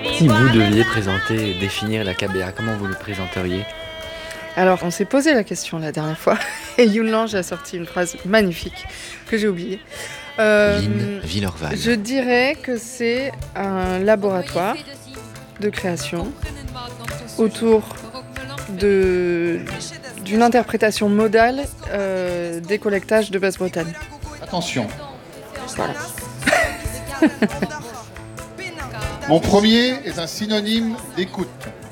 Si vous deviez présenter et définir la KBA, comment vous le présenteriez? Alors, on s'est posé la question la dernière fois et Yun Lange a sorti une phrase magnifique que j'ai oubliée. Lynn Villerval. Je dirais que c'est un laboratoire de création autour d'une interprétation modale des collectages de Basse-Bretagne. Attention. Voilà. Mon premier est un synonyme d'écoute.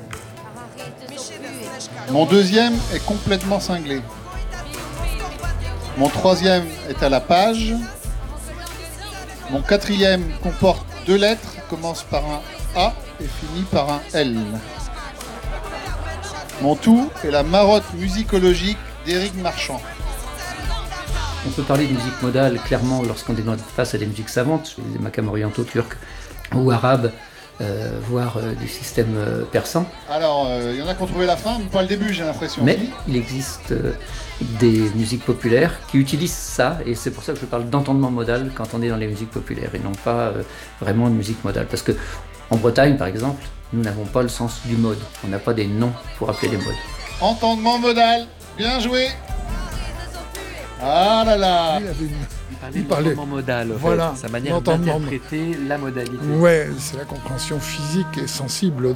Mon deuxième est complètement cinglé. Mon troisième est à la page. Mon quatrième comporte 2 lettres, commence par un A et finit par un L. Mon tout est la marotte musicologique d'Éric Marchand. On peut parler de musique modale clairement lorsqu'on est face à des musiques savantes, des makams orientaux turcs ou arabes, voire du système persan. Alors, il y en a qui ont trouvé la fin, mais pas le début, j'ai l'impression. Mais il existe des musiques populaires qui utilisent ça, et c'est pour ça que je parle d'entendement modal quand on est dans les musiques populaires, et non pas vraiment de musique modale. Parce que en Bretagne, par exemple, nous n'avons pas le sens du mode. On n'a pas des noms pour appeler les modes. Entendement modal, bien joué. Ah là là. Il parlait d'entendement modal, voilà, sa manière d'interpréter la modalité. Ouais, c'est la compréhension physique et sensible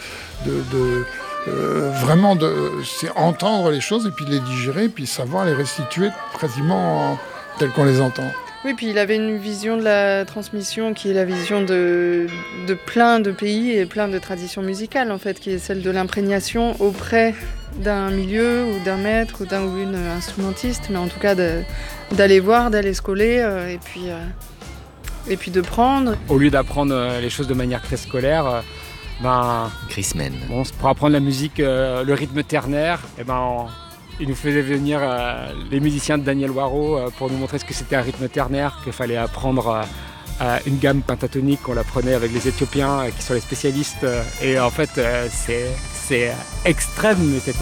vraiment c'est entendre les choses et puis les digérer, puis savoir les restituer quasiment telles qu'on les entend. Oui, puis il avait une vision de la transmission qui est la vision de plein de pays et plein de traditions musicales, en fait, qui est celle de l'imprégnation auprès d'un milieu ou d'un maître ou d'un ou une instrumentiste, mais en tout cas d'aller voir, d'aller se coller et puis de prendre. Au lieu d'apprendre les choses de manière très scolaire, Chris Men. Pour apprendre la musique, le rythme ternaire, il nous faisait venir les musiciens de Daniel Waro pour nous montrer ce que c'était un rythme ternaire, qu'il fallait apprendre une gamme pentatonique qu'on apprenait avec les Éthiopiens qui sont les spécialistes. Et en fait, c'est extrême, mais c'est